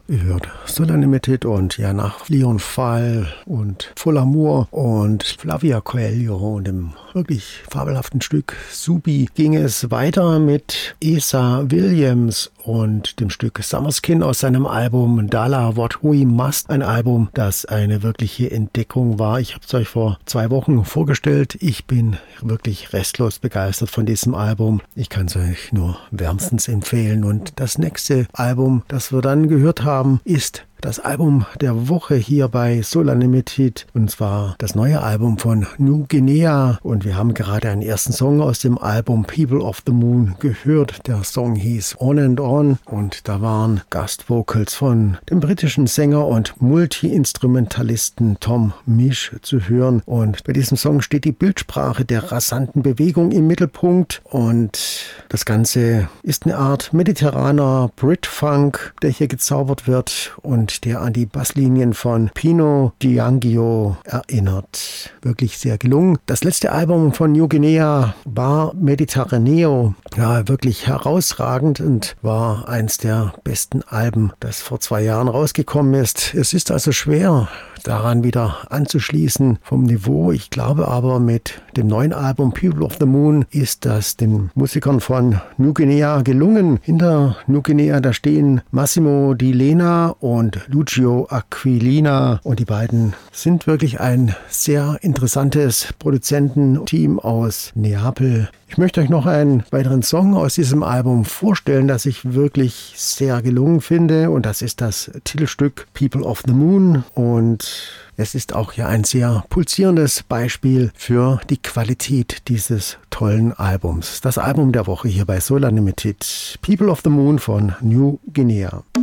Ihr hört Solar Limited und ja, nach Leon Fall und Full Amour und Flavia Coelho und dem wirklich fabelhaften Stück Subi ging es weiter mit Esa Williams und dem Stück Summerskin aus seinem Album Dala What We Must, ein Album, das eine wirkliche Entdeckung war. Ich habe es euch vor 2 Wochen vorgestellt. Ich bin wirklich restlos begeistert von diesem Album. Ich kann es euch nur wärmstens empfehlen. Und das nächste Album, das wir dann gehört haben, ist das Album der Woche hier bei Solar Limited, und zwar das neue Album von New Guinea, und wir haben gerade einen ersten Song aus dem Album People of the Moon gehört. Der Song hieß On and On und da waren Gastvocals von dem britischen Sänger und Multi-Instrumentalisten Tom Misch zu hören, und bei diesem Song steht die Bildsprache der rasanten Bewegung im Mittelpunkt, und das Ganze ist eine Art mediterraner Brit-Funk, der hier gezaubert wird und der an die Basslinien von Pino D'Angio erinnert. Wirklich sehr gelungen. Das letzte Album von New Guinea war Mediterraneo. Ja, wirklich herausragend und war eins der besten Alben, das vor 2 Jahren rausgekommen ist. Es ist also schwer, daran wieder anzuschließen vom Niveau. Ich glaube aber, mit dem neuen Album People of the Moon ist das den Musikern von New Guinea gelungen. Hinter New Guinea, da stehen Massimo Di Lena und Lucio Aquilina, und die beiden sind wirklich ein sehr interessantes Produzententeam aus Neapel. Ich möchte euch noch einen weiteren Song aus diesem Album vorstellen, das ich wirklich sehr gelungen finde, und das ist das Titelstück People of the Moon, und es ist auch ja ein sehr pulsierendes Beispiel für die Qualität dieses tollen Albums. Das Album der Woche hier bei Solar Limited, People of the Moon von New Guinea.